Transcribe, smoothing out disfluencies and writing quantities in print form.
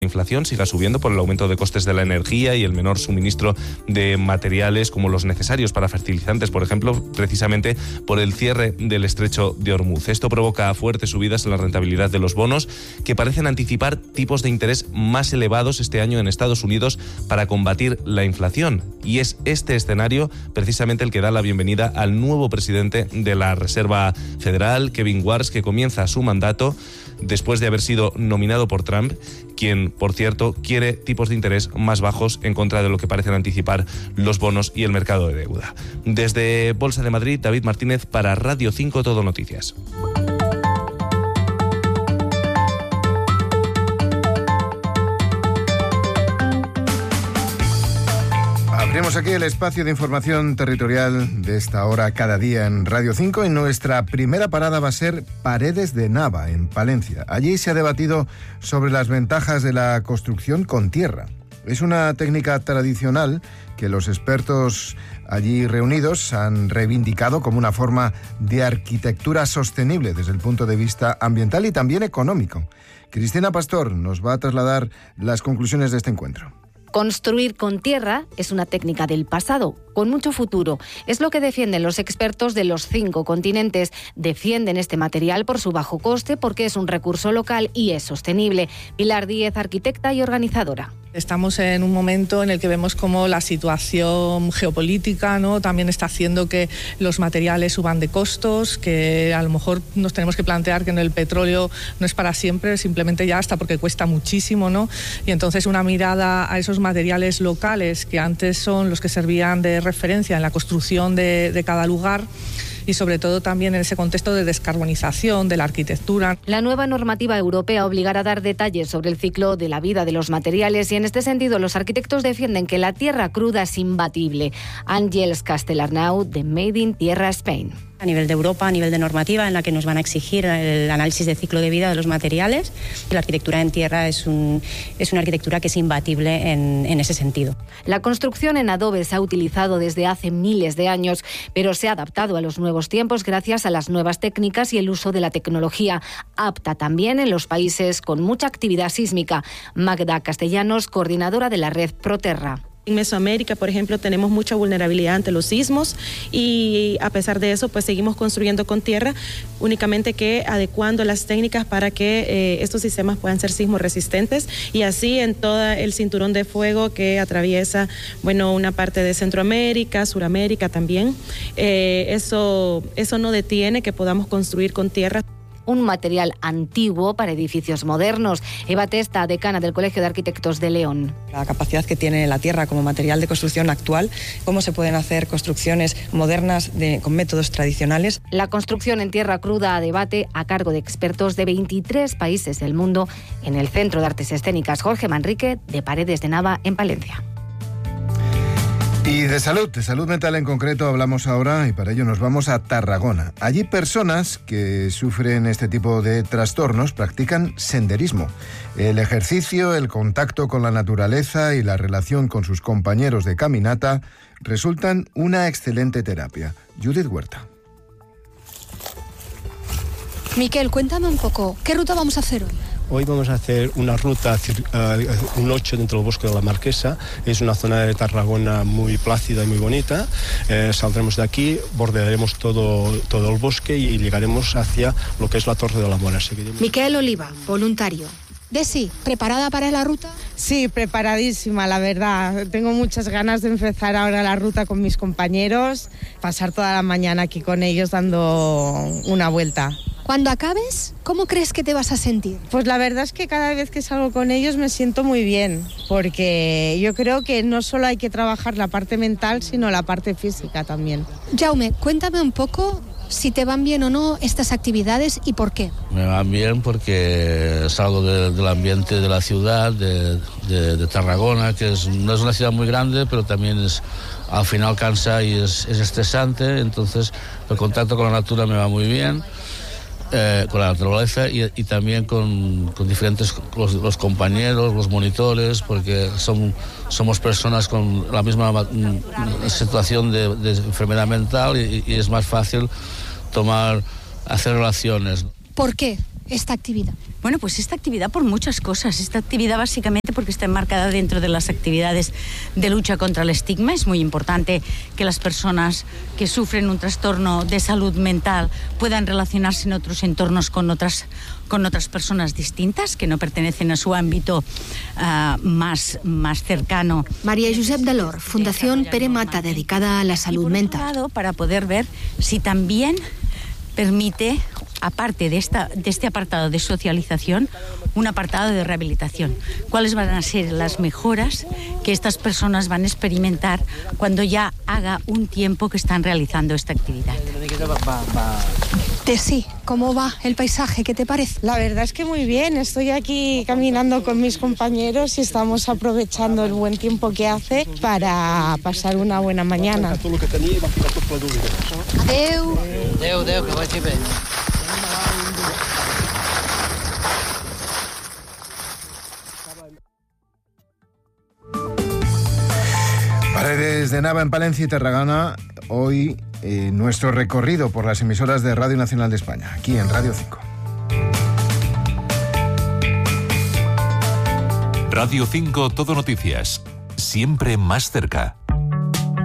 La inflación siga subiendo por el aumento de costes de la energía y el menor suministro de materiales como los necesarios para fertilizantes, por ejemplo, precisamente por el cierre del estrecho de Hormuz. Esto provoca fuertes subidas en la rentabilidad de los bonos, que parecen anticipar tipos de interés más elevados este año en Estados Unidos para combatir la inflación. Y es este escenario precisamente el que da la bienvenida al nuevo presidente de la Reserva Federal, Kevin Warsh, que comienza su mandato después de haber sido nominado por Trump, quien, por cierto, quiere tipos de interés más bajos en contra de lo que parecen anticipar los bonos y el mercado de deuda. Desde Bolsa de Madrid, David Martínez para Radio 5 Todo Noticias. Abrimos aquí el espacio de información territorial de esta hora cada día en Radio 5 y nuestra primera parada va a ser Paredes de Nava, en Palencia. Allí se ha debatido sobre las ventajas de la construcción con tierra. Es una técnica tradicional que los expertos allí reunidos han reivindicado como una forma de arquitectura sostenible desde el punto de vista ambiental y también económico. Cristina Pastor nos va a trasladar las conclusiones de este encuentro. Construir con tierra es una técnica del pasado, con mucho futuro. Es lo que defienden los expertos de los 5 continentes. Defienden este material por su bajo coste, porque es un recurso local y es sostenible. Pilar Díez, arquitecta y organizadora. Estamos en un momento en el que vemos cómo la situación geopolítica, ¿no?, también está haciendo que los materiales suban de costos, que a lo mejor nos tenemos que plantear que el petróleo no es para siempre, simplemente ya hasta porque cuesta muchísimo, ¿no? Y entonces una mirada a esos materiales locales que antes son los que servían de referencia en la construcción de cada lugar, y sobre todo también en ese contexto de descarbonización de la arquitectura. La nueva normativa europea obligará a dar detalles sobre el ciclo de la vida de los materiales y en este sentido los arquitectos defienden que la tierra cruda es imbatible. Àngels Castellarnau, de Made in Tierra Spain. A nivel de Europa, a nivel de normativa, en la que nos van a exigir el análisis de ciclo de vida de los materiales. La arquitectura en tierra es una arquitectura que es imbatible en ese sentido. La construcción en adobe se ha utilizado desde hace miles de años, pero se ha adaptado a los nuevos tiempos gracias a las nuevas técnicas y el uso de la tecnología, apta también en los países con mucha actividad sísmica. Magda Castellanos, coordinadora de la red Proterra. En Mesoamérica, por ejemplo, tenemos mucha vulnerabilidad ante los sismos y a pesar de eso, pues seguimos construyendo con tierra, únicamente que adecuando las técnicas para que estos sistemas puedan ser sismos resistentes y así en todo el cinturón de fuego que atraviesa, una parte de Centroamérica, Suramérica también. Eso no detiene que podamos construir con tierra. Un material antiguo para edificios modernos. Eva Testa, decana del Colegio de Arquitectos de León. La capacidad que tiene la tierra como material de construcción actual, cómo se pueden hacer construcciones modernas con métodos tradicionales. La construcción en tierra cruda a debate a cargo de expertos de 23 países del mundo en el Centro de Artes Escénicas Jorge Manrique de Paredes de Nava en Palencia. Y de salud mental en concreto hablamos ahora y para ello nos vamos a Tarragona. Allí personas que sufren este tipo de trastornos practican senderismo. El ejercicio, el contacto con la naturaleza y la relación con sus compañeros de caminata resultan una excelente terapia. Judith Huerta. Miquel, cuéntame un poco, ¿qué ruta vamos a hacer hoy? Hoy vamos a hacer una ruta, un 8 dentro del bosque de la Marquesa. Es una zona de Tarragona muy plácida y muy bonita. Saldremos de aquí, bordearemos todo el bosque y llegaremos hacia lo que es la Torre de la Mora. Miquel Oliva, voluntario. Desi, ¿preparada para la ruta? Sí, preparadísima, la verdad. Tengo muchas ganas de empezar ahora la ruta con mis compañeros, pasar toda la mañana aquí con ellos dando una vuelta. Cuando acabes, ¿cómo crees que te vas a sentir? Pues la verdad es que cada vez que salgo con ellos me siento muy bien, porque yo creo que no solo hay que trabajar la parte mental, sino la parte física también. Jaume, cuéntame un poco si te van bien o no estas actividades y por qué. Me van bien porque salgo del ambiente de la ciudad, de Tarragona, que no es una ciudad muy grande, pero también al final cansa y es estresante, entonces el contacto con la natura me va muy bien. Con la naturaleza y también con diferentes los compañeros, los monitores, porque somos personas con la misma situación de enfermedad mental y es más fácil hacer relaciones. ¿Por qué esta actividad? Bueno, pues esta actividad por muchas cosas. Esta actividad básicamente porque está enmarcada dentro de las actividades de lucha contra el estigma. Es muy importante que las personas que sufren un trastorno de salud mental puedan relacionarse en otros entornos con otras personas distintas que no pertenecen a su ámbito más cercano. María Josep Delor, Fundación Pere Mata, dedicada a la salud mental. Para poder ver si también permite, aparte de este apartado de socialización, un apartado de rehabilitación. ¿Cuáles van a ser las mejoras que estas personas van a experimentar cuando ya haga un tiempo que están realizando esta actividad? Sí, ¿cómo va el paisaje? ¿Qué te parece? La verdad es que muy bien. Estoy aquí caminando con mis compañeros y estamos aprovechando el buen tiempo que hace para pasar una buena mañana. Adeu. Adeu, que vagi bé. Paredes de Nava en Palencia y Tarragona. Hoy nuestro recorrido por las emisoras de Radio Nacional de España, aquí en Radio 5. Radio 5 Todo Noticias, siempre más cerca.